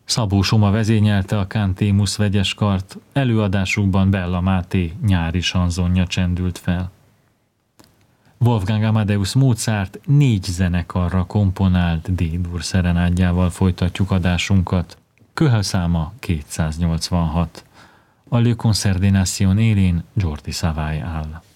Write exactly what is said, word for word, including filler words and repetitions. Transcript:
Szabó Soma vezényelte a Cantémus vegyes kart, előadásukban Bella Máté nyári sanzonja csendült fel. Wolfgang Amadeus Mozart négy zenekarra komponált D-dur szerenádjával folytatjuk adásunkat. Köhöszáma kétszáznyolcvanhat. A Le Concert des Nations élén Jordi Savall áll.